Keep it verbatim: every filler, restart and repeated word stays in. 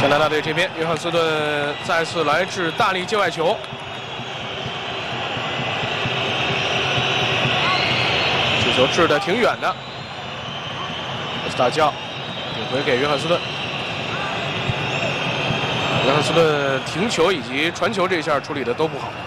加拿大队这边，约翰斯顿再次来掷大力界外球。 球掷得挺远的，斯塔教顶回给约翰斯顿。约翰斯顿停球以及传球这一下处理的都不好。